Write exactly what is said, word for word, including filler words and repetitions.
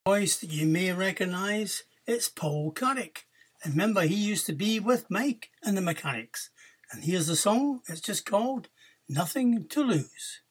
Voice that you may recognise, it's Paul Carrick. And remember, he used to be with Mike and the Mechanics. And here's the song, it's just called Nothing to Lose.